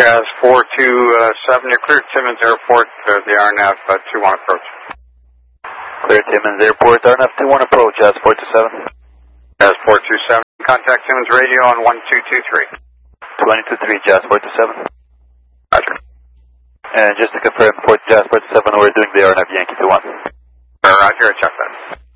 Jazz 427, you're clear Timmins Airport, the RNAV 21 approach. Clear Timmins Airport, RNAV 21 approach, Jazz 427. Jazz 427, contact Timmins Radio on 1223. 2223, Jazz 427. Roger. And just to confirm, Jazz 427, we're doing the RNAV Yankee 21. Roger, check that.